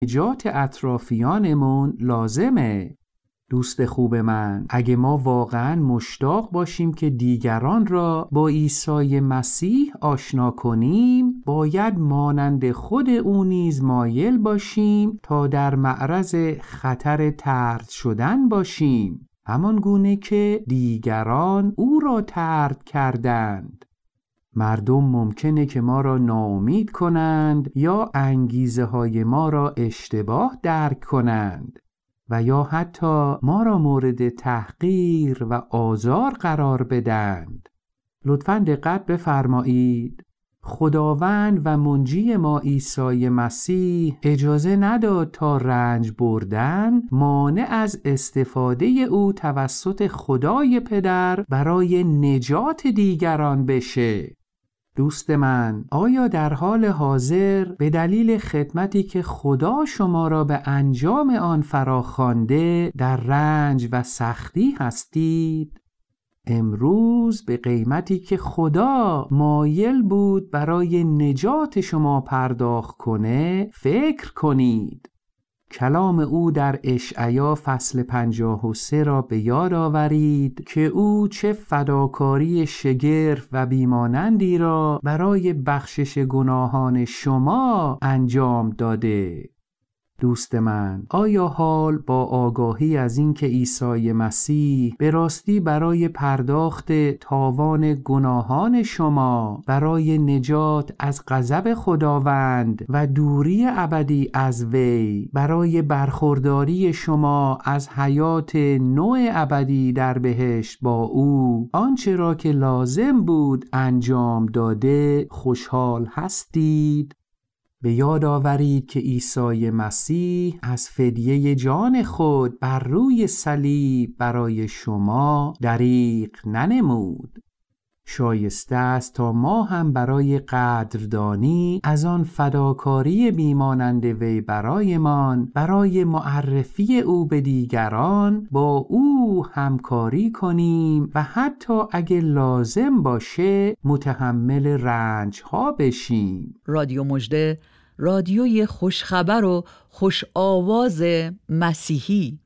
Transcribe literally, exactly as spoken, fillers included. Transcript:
نجات اطرافیانمون لازمه. دوست خوب من، اگه ما واقعاً مشتاق باشیم که دیگران را با عیسی مسیح آشنا کنیم، باید مانند خود او نیز مایل باشیم تا در معرض خطر طرد شدن باشیم، همان گونه که دیگران او را طرد کردند. مردم ممکنه که ما را ناامید کنند یا انگیزه های ما را اشتباه درک کنند و یا حتی ما را مورد تحقیر و آزار قرار بدند. لطفاً دقت بفرمایید. خداوند و منجی ما عیسی مسیح اجازه نداد تا رنج بردن مانع از استفاده او توسط خدای پدر برای نجات دیگران بشه. دوست من، آیا در حال حاضر به دلیل خدمتی که خدا شما را به انجام آن فراخوانده در رنج و سختی هستید؟ امروز به قیمتی که خدا مایل بود برای نجات شما پرداخت کنه فکر کنید. کلام او در اشعیا فصل پنجاه و سه را به یاد آورید که او چه فداکاری شگرف و بیمانندی را برای بخشش گناهان شما انجام داده. دوست من، آیا حال با آگاهی از این که عیسی مسیح به راستی برای پرداخت تاوان گناهان شما، برای نجات از غضب خداوند و دوری ابدی از وی، برای برخورداری شما از حیات نوع ابدی در بهشت با او، آنچه را که لازم بود انجام داده خوشحال هستید؟ به یاد آورید که عیسی مسیح از فدیه جان خود بر روی صلیب برای شما دریغ ننمود. شایسته است تا ما هم برای قدردانی از آن فداکاری بیمانند وی برایمان، برای معرفی او به دیگران با او همکاری کنیم و حتی اگه لازم باشه متحمل رنج ها بشیم. رادیو مژده، رادیوی خوشخبر و خوش آواز مسیحی.